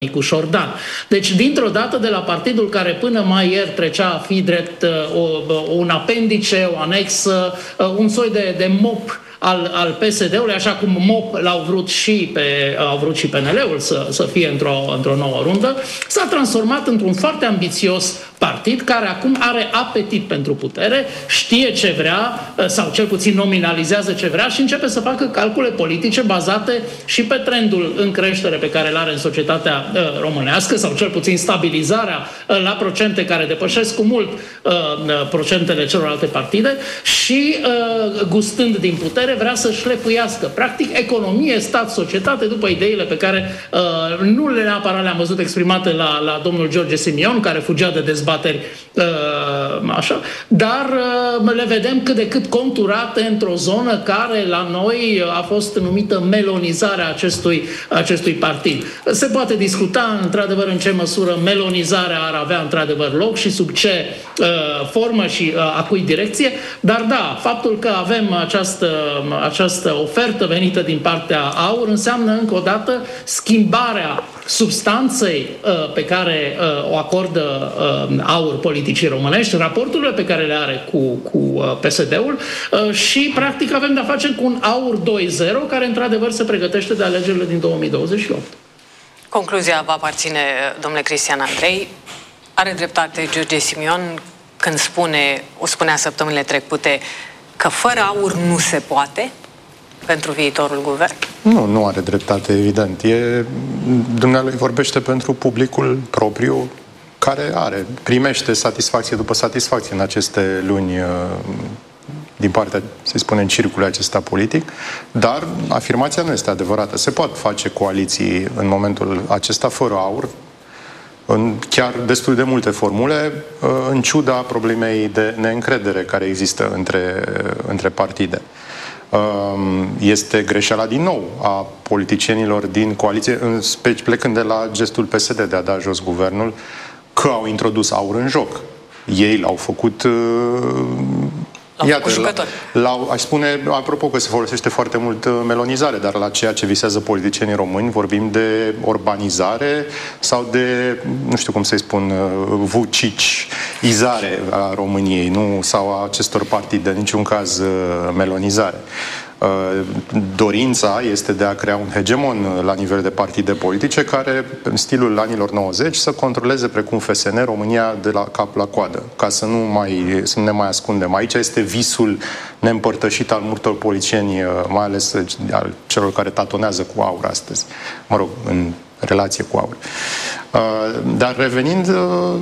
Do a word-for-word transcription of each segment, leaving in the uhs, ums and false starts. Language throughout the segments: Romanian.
cu Șordan. Deci, dintr-o dată, de la partidul care până mai ieri trecea a fi drept o, un apendice, o anexă, un soi de, de mop al, al P S D-ului, așa cum mop l-au vrut și pe, au vrut și P N L-ul să, să fie într-o, într-o nouă rundă, s-a transformat într-un foarte ambițios partid care acum are apetit pentru putere, știe ce vrea, sau cel puțin nominalizează ce vrea și începe să facă calcule politice bazate și pe trendul în creștere pe care îl are în societatea uh, românească, sau cel puțin stabilizarea uh, la procente care depășesc cu mult uh, procentele celorlalte partide și, uh, gustând din putere, vrea să șlefuiască. Practic, economie, stat, societate, după ideile pe care uh, nu le neapărat le-am văzut exprimate la, la domnul George Simion, care fugea de dezbateri așa, dar le vedem cât de cât conturate într-o zonă care la noi a fost numită melonizarea acestui, acestui partid. Se poate discuta într-adevăr în ce măsură melonizarea ar avea într-adevăr loc și sub ce uh, formă și uh, a cui direcție, dar da, faptul că avem această, această ofertă venită din partea AUR înseamnă încă o dată schimbarea substanței uh, pe care uh, o acordă uh, AUR politicii românești, raporturile pe care le are cu, cu uh, P S D-ul uh, și practic avem de-a face cu un AUR doi punct zero care într-adevăr se pregătește de alegerile din două mii douăzeci și opt. Concluzia va aparține domnule Cristian Andrei. Are dreptate George Simion când spune, o spunea săptămânile trecute, că fără AUR nu se poate pentru viitorul guvern? Nu, nu are dreptate, evident. E, dumnealui vorbește pentru publicul propriu care are, primește satisfacție după satisfacție în aceste luni din partea, să spunem, circului acesta politic, dar afirmația nu este adevărată. Se pot face coaliții în momentul acesta fără AUR, în chiar destul de multe formule, în ciuda problemei de neîncredere care există între, între partide. Este greșeala din nou a politicienilor din coaliție, în specie plecând de la gestul P S D de a da jos guvernul, că au introdus AUR în joc. Ei l-au făcut... Iată, l-au, aș spune, apropo că se folosește foarte mult melonizare, dar la ceea ce visează politicienii români vorbim de urbanizare sau de, nu știu cum să-i spun, vucicizare a României, nu, sau a acestor partide, în niciun caz melonizare. Dorința este de a crea un hegemon la nivel de partide politice care, în stilul anilor nouăzeci, să controleze precum F S N România de la cap la coadă, ca să nu, mai, să nu ne mai ascundem. Aici este visul neîmpărtășit al multor politicieni, mai ales al celor care tatonează cu AUR astăzi. Mă rog, în relație cu AUR. Dar revenind,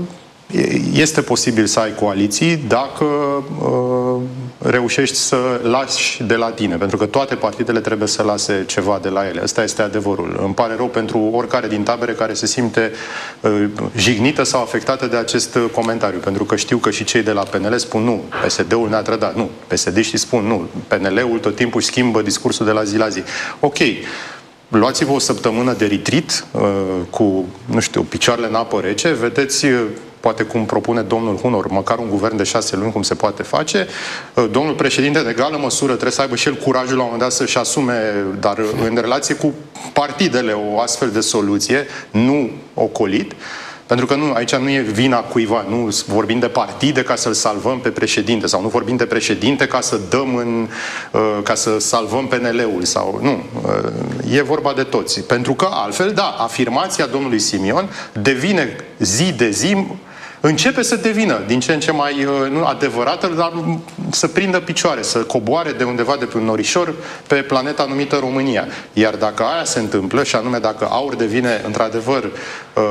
este posibil să ai coaliții dacă uh, reușești să lași de la tine, pentru că toate partidele trebuie să lase ceva de la ele. Ăsta este adevărul. Îmi pare rău pentru oricare din tabere care se simte uh, jignită sau afectată de acest comentariu, pentru că știu că și cei de la P N L spun nu, P S D-ul ne-a trădat, nu, P S D-știi spun nu, P N L-ul tot timpul își schimbă discursul de la zi la zi. Ok, luați-vă o săptămână de retreat uh, cu, nu știu, picioarele în apă rece, vedeți uh, poate cum propune domnul Hunor, măcar un guvern de șase luni, cum se poate face. Domnul președinte, de egală măsură, trebuie să aibă și el curajul la un moment dat să-și asume, dar în relație cu partidele, o astfel de soluție, nu ocolit. Pentru că nu, aici nu e vina cuiva, nu vorbim de partide ca să-l salvăm pe președinte sau nu vorbim de președinte ca să dăm în, ca să salvăm P N L-ul sau nu. E vorba de toți. Pentru că altfel, da, afirmația domnului Simion devine zi de zi, începe să devină din ce în ce mai nu, adevărată, dar să prindă picioare, să coboare de undeva de pe un norișor pe planeta numită România. Iar dacă aia se întâmplă, și anume dacă AUR devine într-adevăr uh,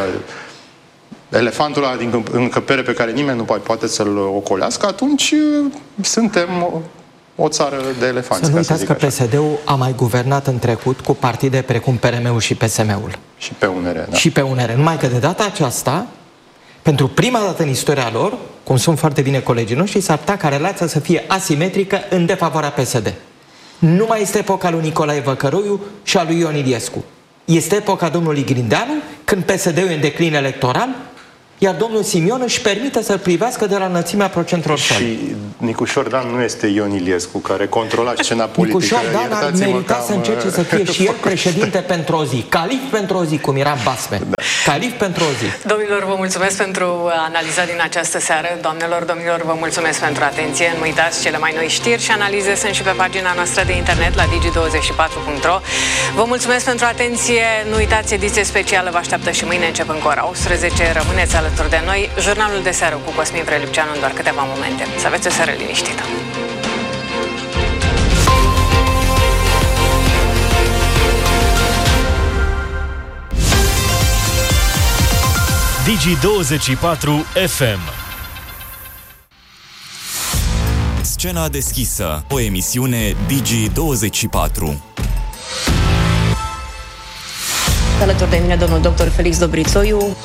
elefantul ăla din încăpere pe care nimeni nu poate să-l ocolească, atunci suntem o, o țară de elefanți. Să nu uitați că P S D-ul a mai guvernat în trecut cu partide precum P R M-ul și P S M-ul. Și P U N R, da. Și P U N R. Numai că de data aceasta, pentru prima dată în istoria lor, cum sunt foarte bine colegii noștri, s-ar putea ca relația să fie asimetrică în defavoarea P S D. Nu mai este epoca lui Nicolae Văcăroiu și a lui Ion Iliescu. Este epoca domnului Grindeanu, când P S D-ul e în declin electoral iar domnul Simion își permite să-l privească de la înălțimea procentelor sale. Și Nicușor Dan nu este Ion Iliescu, care controla scena politică. Nicușor Dan ar merita să încerce să fie și el președinte pentru o zi. Calif pentru o zi, cum era Basme. Da. Calif pentru o zi. Domnilor, vă mulțumesc pentru analiza din această seară. Doamnelor, domnilor, vă mulțumesc pentru atenție. Nu uitați, cele mai noi știri și analize sunt și pe pagina noastră de internet la digi douăzeci și patru punct ro. Vă mulțumesc pentru atenție. Nu uitați, ediție specială vă așteaptă și mâine, începând cu ora optsprezece. Rămâneți alături de noi. Jurnalul de seară cu Cosmin Prelipceanu în doar câteva momente. Să aveți o seară liniștită. Digi douăzeci și patru F M. Scena deschisă, o emisiune Digi douăzeci și patru. Alături de mine domnul doctor Felix Dobrițoiu.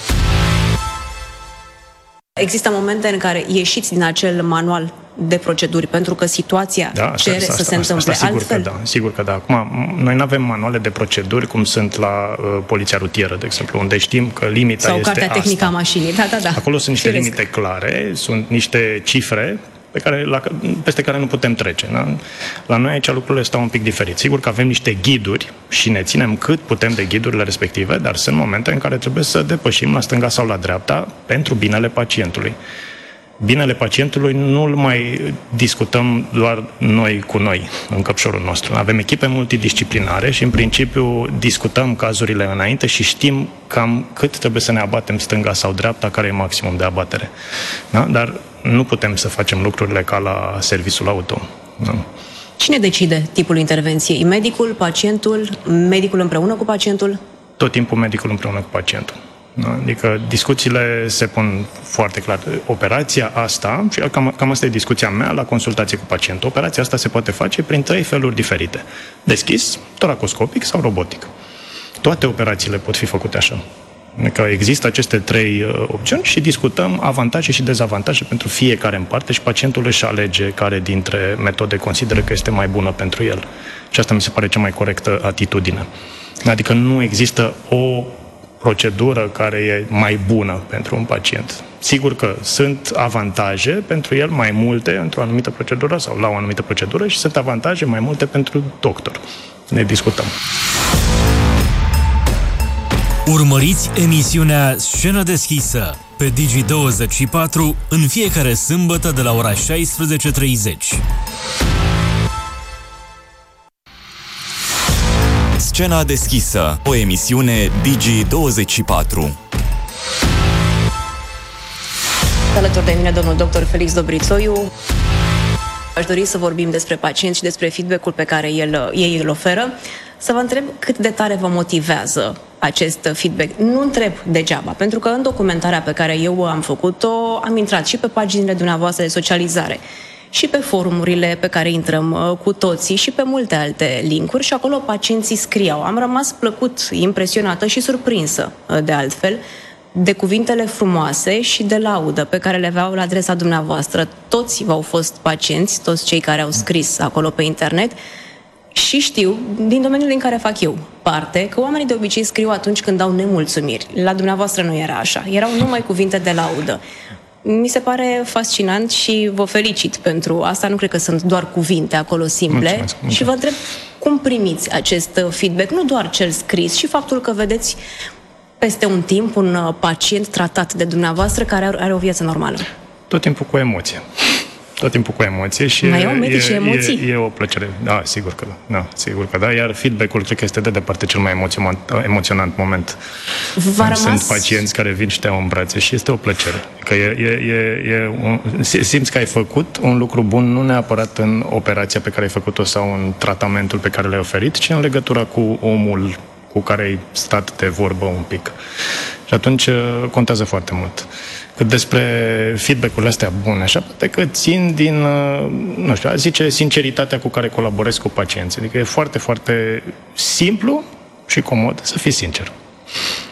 Există momente în care ieșiți din acel manual de proceduri, pentru că situația da, cere asta, să asta, se întâmple asta, sigur altfel? Că da, sigur că da. Acum, noi nu avem manuale de proceduri cum sunt la uh, poliția rutieră, de exemplu, unde știm că limita Sau este cartea asta. tehnică a mașinii. Da, da, da. Acolo sunt niște Firesc. limite clare, sunt niște cifre pe care, la, peste care nu putem trece. Da? La noi aici lucrurile stau un pic diferit. Sigur că avem niște ghiduri și ne ținem cât putem de ghidurile respective, dar sunt momente în care trebuie să depășim la stânga sau la dreapta pentru binele pacientului. Binele pacientului nu-l mai discutăm doar noi cu noi, în căpșorul nostru. Avem echipe multidisciplinare și, în principiu, discutăm cazurile înainte și știm cam cât trebuie să ne abatem stânga sau dreapta, care e maximum de abatere. Da? Dar nu putem să facem lucrurile ca la serviciul auto. Da? Cine decide tipul intervenției? Medicul, pacientul, medicul împreună cu pacientul? Tot timpul medicul împreună cu pacientul. Adică discuțiile se pun foarte clar. Operația asta, și cam, cam asta e discuția mea la consultație cu pacientul, operația asta se poate face prin trei feluri diferite. Deschis, toracoscopic sau robotic. Toate operațiile pot fi făcute așa. Adică există aceste trei uh, opțiuni și discutăm avantaje și dezavantaje pentru fiecare în parte și pacientul își alege care dintre metode consideră că este mai bună pentru el. Și asta mi se pare cea mai corectă atitudine. Adică nu există o procedură care e mai bună pentru un pacient. Sigur că sunt avantaje pentru el mai multe într-o anumită procedură sau la o anumită procedură și sunt avantaje mai multe pentru doctor. Ne discutăm. Urmăriți emisiunea Scenă deschisă pe Digi douăzeci și patru în fiecare sâmbătă de la ora șaisprezece treizeci. Scena deschisă, o emisiune Digi douăzeci și patru. Alături de mine domnul doctor Felix Dobrițoiu. Aș dori să vorbim despre pacient și despre feedback-ul pe care el, ei îl oferă. Să vă întreb cât de tare vă motivează acest feedback. Nu întreb degeaba, pentru că în documentarea pe care eu am făcut-o am intrat și pe paginile dumneavoastră de socializare și pe forumurile pe care intrăm uh, cu toții și pe multe alte linkuri și acolo pacienții scriau. Am rămas plăcut, impresionată și surprinsă, uh, de altfel, de cuvintele frumoase și de laudă pe care le aveau la adresa dumneavoastră. Toți v-au fost pacienți, toți cei care au scris acolo pe internet și știu, din domeniul din care fac eu parte, că oamenii de obicei scriu atunci când au nemulțumiri. La dumneavoastră nu era așa. Erau numai cuvinte de laudă. Mi se pare fascinant și vă felicit pentru asta. Nu cred că sunt doar cuvinte acolo simple. Mulțumesc, mulțumesc. Și vă întreb cum primiți acest feedback, nu doar cel scris, și faptul că vedeți peste un timp un pacient tratat de dumneavoastră care are o viață normală. Tot timpul cu emoție. Tot timpul cu emoție și mai e, au medici și emoții? E, e o plăcere. Da, sigur că da. da. Sigur că da. Iar feedback-ul cred că este de departe cel mai emoționant, emoționant moment. V-a rămas... Sunt pacienți care vin și te au în brațe și este o plăcere. Că e, e, e, e un, simți că ai făcut un lucru bun, nu neapărat în operația pe care ai făcut-o sau în tratamentul pe care l-ai oferit, ci în legătura cu omul cu care ai stat de vorbă un pic. Și atunci contează foarte mult. Cât despre feedback-urile astea bune, așa, poate că țin din, nu știu, a zice, sinceritatea cu care colaborez cu pacienții. Adică e foarte, foarte simplu și comod să fii sincer.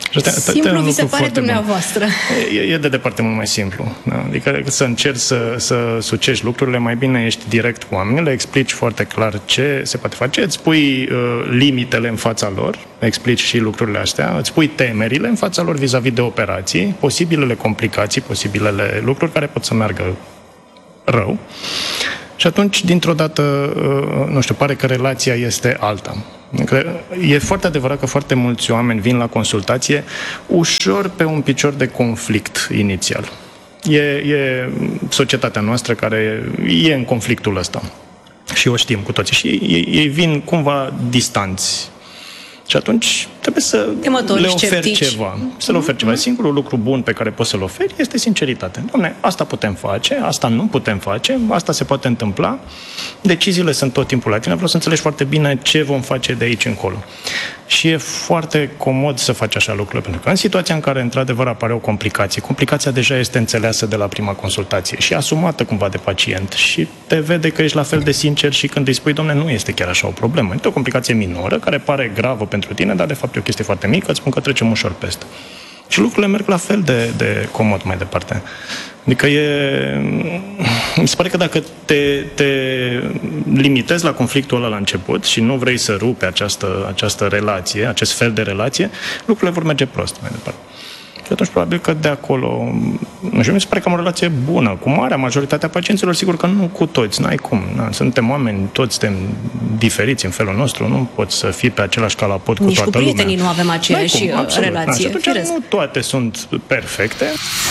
Simplu vi se pare dumneavoastră. E, e de departe mult mai simplu. Da? Adică să încerci să, să sucești lucrurile, mai bine ești direct cu oamenii, le explici foarte clar ce se poate face, îți pui uh, limitele în fața lor, explici și lucrurile astea, îți pui temerile în fața lor vis-a-vis de operații, posibilele complicații, posibilele lucruri care pot să meargă rău. Și atunci, dintr-o dată, nu știu, pare că relația este alta. E foarte adevărat că foarte mulți oameni vin la consultație ușor pe un picior de conflict inițial. E, e societatea noastră care e în conflictul ăsta. Și o știm cu toții. Și ei, ei vin cumva distanți. Și atunci trebuie să Temători, le oferi sceptici. ceva. Să le oferi ceva. Singurul lucru bun pe care poți să-l oferi este sinceritatea. Doamne, asta putem face, asta nu putem face, asta se poate întâmpla. Deciziile sunt tot timpul la tine. Vreau să înțelegi foarte bine ce vom face de aici încolo. Și e foarte comod să faci așa lucrurile, pentru că în situația în care într-adevăr apare o complicație, complicația deja este înțeleasă de la prima consultație și asumată cumva de pacient și te vede că ești la fel de sincer și când îi spui, domne, nu este chiar așa o problemă. Este o complicație minoră care pare gravă pentru tine, dar de fapt e o chestie foarte mică, îți spun că trecem ușor peste. Și lucrurile merg la fel de, de comod mai departe. Adică e... Mi se pare că dacă te, te limitezi la conflictul ăla la început și nu vrei să rupi această, această relație, acest fel de relație, lucrurile vor merge prost mai departe. Și atunci probabil că de acolo... Nu știu, mi se pare că am o relație bună cu marea majoritatea pacienților, sigur că nu cu toți, n-ai cum. Na, suntem oameni, toți suntem diferiți în felul nostru, nu poți să fii pe același calapot cu Nici toată cu prietenii lumea. nu avem aceeași cum, absolut, relație. Da, și atunci nu toate sunt perfecte.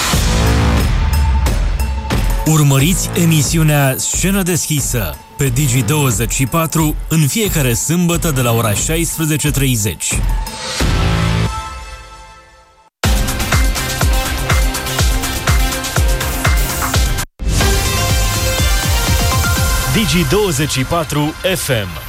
Urmăriți emisiunea Scenă deschisă pe Digi douăzeci și patru în fiecare sâmbătă de la ora șaisprezece treizeci. Digi douăzeci și patru F M